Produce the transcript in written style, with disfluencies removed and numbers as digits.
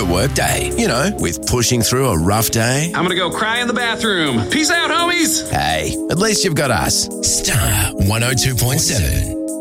workday. You know, with pushing through a rough day. I'm going to go cry in the bathroom. Peace out, homies. Hey, at least you've got us. Star 102.7.